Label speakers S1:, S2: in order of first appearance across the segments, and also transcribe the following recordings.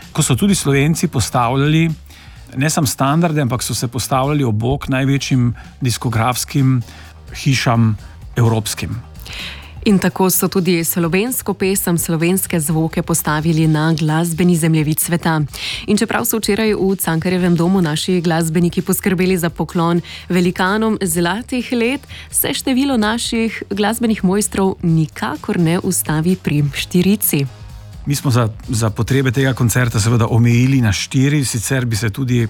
S1: ko so tudi Slovenci postavljali ne samo standarde, ampak so se postavljali ob bok največjim diskografskim hišam evropskim.
S2: In tako so tudi slovensko pesem, slovenske zvoke postavili na glasbeni zemljevid sveta. In čeprav so včeraj v Cankarjevem domu naši glasbeniki poskrbeli za poklon velikanom zlatih let, se število naših glasbenih mojstrov nikakor ne ustavi pri 4.
S1: Mi smo za potrebe tega koncerta seveda omejili na 4, sicer bi se tudi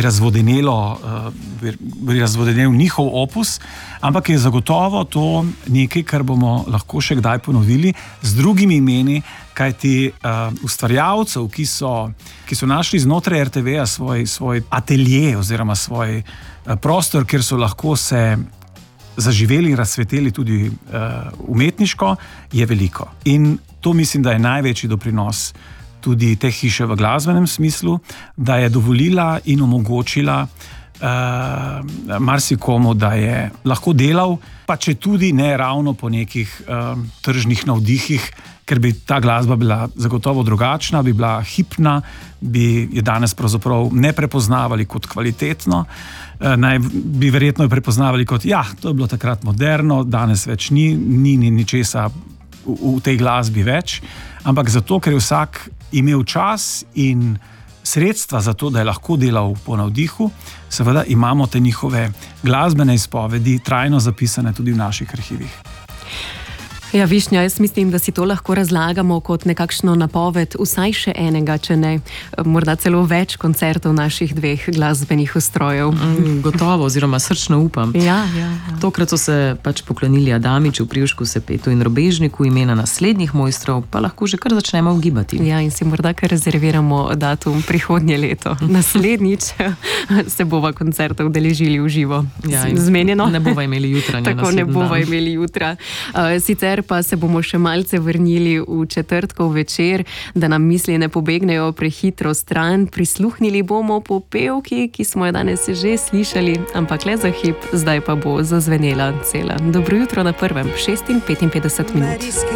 S1: razvodenel njihov opus, ampak je zagotovo to nekaj, kar bomo lahko še kdaj ponovili z drugimi imeni, kajti ustvarjalcev, ki so našli znotraj RTV-ja svoj atelje oziroma svoj prostor, kjer so lahko se zaživeli in razsveteli tudi umetniško, je veliko. In to mislim, da je največji doprinos tudi te hiše v glasbenem smislu, da je dovolila in omogočila marsikomu, da je lahko delal, pa če tudi ne ravno po nekih tržnih navdihih, ker bi ta glasba bila zagotovo drugačna, bi bila hipna, bi je danes pravzaprav ne prepoznavali kot kvalitetno, bi verjetno prepoznavali kot, to je bilo takrat moderno, danes več ni ničesa v tej glasbi več, ampak zato, ker je vsak imel čas in sredstva za to, da je lahko delal po navdihu, seveda imamo te njihove glasbene izpovedi trajno zapisane tudi v naših arhivih.
S2: Ja, Višnja, jaz mislim, da si to lahko razlagamo kot nekakšno napoved vsaj še enega, če ne, morda celo več koncertov naših 2 glasbenih ustrojev.
S3: Gotovo, oziroma srčno upam.
S2: Ja.
S3: Tokrat so se pač poklonili Adamiču, Privšku, Sepetu in Robežniku, imena naslednjih mojstrov pa lahko že kar začnemo ugibati.
S2: Ja, in si morda kar rezerviramo datum prihodnje leto. Naslednjič se bova koncerta udeležili v živo.
S3: Ja,
S2: zmenjeno.
S3: Ne bova imeli jutra.
S2: Tako ne bova imeli jutra. Sicer pa se bomo še malce vrnili v četrtkov večer, da nam misli ne pobegnejo prehitro stran. Prisluhnili bomo popevki, ki smo jo danes že slišali, ampak le za hip, zdaj pa bo zazvenela cela. Dobro jutro na prvem, 6:55.